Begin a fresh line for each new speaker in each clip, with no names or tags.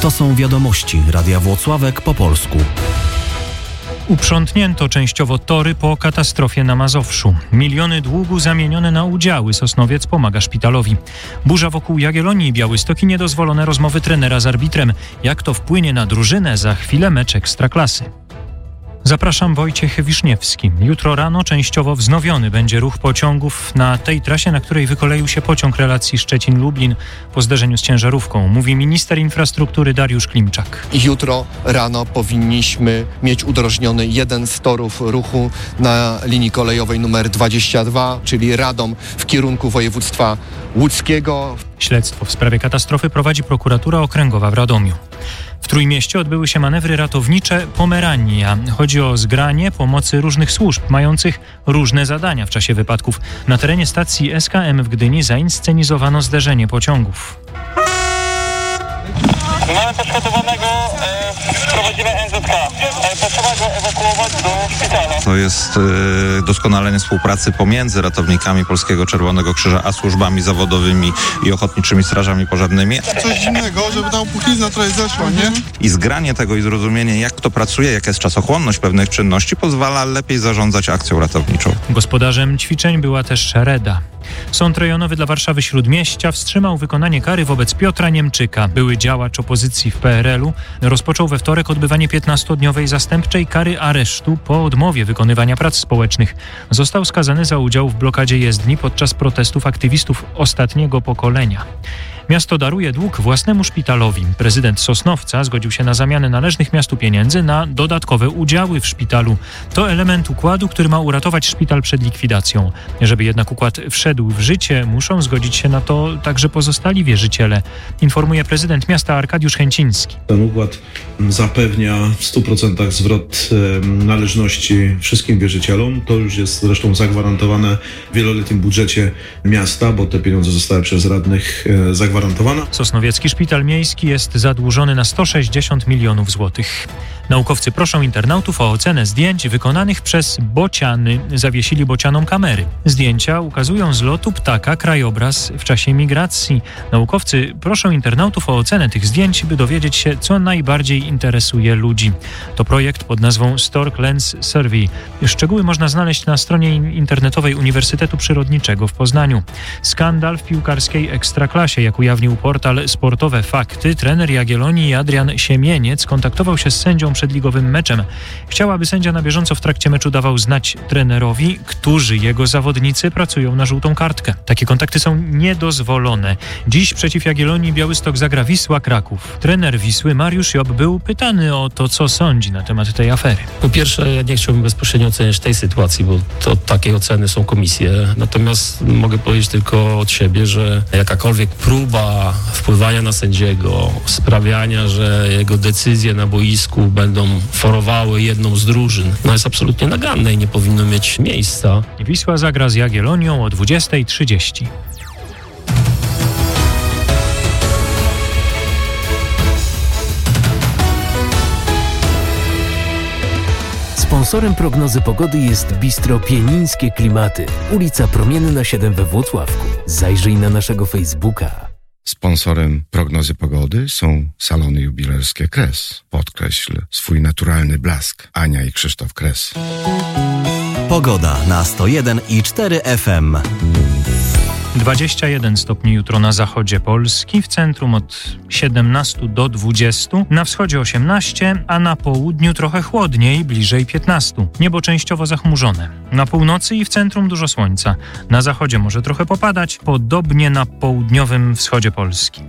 To są wiadomości Radia Włocławek po polsku.
Uprzątnięto częściowo tory po katastrofie na Mazowszu. Miliony długu zamienione na udziały. Sosnowiec pomaga szpitalowi. Burza wokół Jagiellonii i Białystok i niedozwolone rozmowy trenera z arbitrem. Jak to wpłynie na drużynę? Za chwilę mecz Ekstraklasy. Zapraszam, Wojciech Wiszniewski. Jutro rano częściowo wznowiony będzie ruch pociągów na tej trasie, na której wykoleił się pociąg relacji Szczecin-Lublin po zderzeniu z ciężarówką, mówi minister infrastruktury Dariusz Klimczak.
Jutro rano powinniśmy mieć udrożniony jeden z torów ruchu na linii kolejowej numer 22, czyli Radom w kierunku województwa łódzkiego.
Śledztwo w sprawie katastrofy prowadzi prokuratura okręgowa w Radomiu. W Trójmieście odbyły się manewry ratownicze Pomerania. Chodzi o zgranie pomocy różnych służb mających różne zadania w czasie wypadków. Na terenie stacji SKM w Gdyni zainscenizowano zderzenie pociągów.
Mamy poszkodowanego, prowadzimy NZK. Potrzeba go ewakuować do szpitala.
To jest doskonalenie współpracy pomiędzy ratownikami Polskiego Czerwonego Krzyża a służbami zawodowymi i ochotniczymi strażami pożarnymi.
Coś innego, żeby tam puchlizna trochę zeszła, nie?
I zgranie tego i zrozumienie, jak to pracuje, jaka jest czasochłonność pewnych czynności, pozwala lepiej zarządzać akcją ratowniczą.
Gospodarzem ćwiczeń była też Reda. Sąd rejonowy dla Warszawy Śródmieścia wstrzymał wykonanie kary wobec Piotra Niemczyka. Były działacz opozycji w PRL-u. Rozpoczął we wtorek odbywanie 15-dniowej zastępczej kary aresztu po odmowie wykonywania prac społecznych. Został skazany za udział w blokadzie jezdni podczas protestów aktywistów ostatniego pokolenia. Miasto daruje dług własnemu szpitalowi. Prezydent Sosnowca zgodził się na zamianę należnych miastu pieniędzy na dodatkowe udziały w szpitalu. To element układu, który ma uratować szpital przed likwidacją. Żeby jednak układ wszedł w życie, muszą zgodzić się na to także pozostali wierzyciele, informuje prezydent miasta Arkadiusz Chęciński.
Ten układ zapewnia w 100% zwrot należności wszystkim wierzycielom. To już jest zresztą zagwarantowane w wieloletnim budżecie miasta, bo te pieniądze zostały przez radnych zagwarantowane.
Sosnowiecki Szpital Miejski jest zadłużony na 160 milionów złotych. Naukowcy proszą internautów o ocenę zdjęć wykonanych przez bociany. Zawiesili bocianom kamery. Zdjęcia ukazują z lotu ptaka krajobraz w czasie migracji. Naukowcy proszą internautów o ocenę tych zdjęć, by dowiedzieć się, co najbardziej interesuje ludzi. To projekt pod nazwą Stork Lens Survey. Szczegóły można znaleźć na stronie internetowej Uniwersytetu Przyrodniczego w Poznaniu. Skandal w piłkarskiej Ekstraklasie, jak ujawnił portal Sportowe Fakty, trener Jagiellonii Adrian Siemieniec kontaktował się z sędzią przed ligowym meczem. Chciał, aby sędzia na bieżąco w trakcie meczu dawał znać trenerowi, którzy jego zawodnicy pracują na żółtą kartkę. Takie kontakty są niedozwolone. Dziś przeciw Jagiellonii Białystok zagra Wisła Kraków. Trener Wisły Mariusz Job był pytany o to, co sądzi na temat tej afery.
Po pierwsze, ja nie chciałbym bezpośrednio oceniać tej sytuacji, bo to takie oceny są komisje. Natomiast mogę powiedzieć tylko od siebie, że jakakolwiek próba wpływania na sędziego, sprawiania, że jego decyzje na boisku będą forowały jedną z drużyn, jest absolutnie naganne i nie powinno mieć miejsca.
Wisła zagra z Jagiellonią o 20:30.
Sponsorem prognozy pogody jest Bistro Pienińskie Klimaty, ulica Promienna 7 we Włocławku. Zajrzyj na naszego Facebooka.
Sponsorem prognozy pogody są salony jubilerskie Kres. Podkreśl swój naturalny blask. Ania i Krzysztof Kres.
Pogoda na 101,4 FM.
21 stopni jutro na zachodzie Polski, w centrum od 17 do 20, na wschodzie 18, a na południu trochę chłodniej, bliżej 15. Niebo częściowo zachmurzone. Na północy i w centrum dużo słońca. Na zachodzie może trochę popadać, podobnie na południowym wschodzie Polski.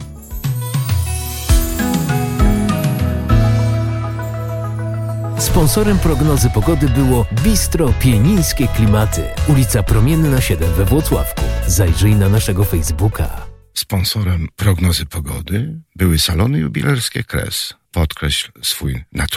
Sponsorem prognozy pogody było Bistro Pienińskie Klimaty, ulica Promienna 7 we Włocławku. Zajrzyj na naszego Facebooka.
Sponsorem prognozy pogody były salony jubilerskie Kres. Podkreśl swój naturalny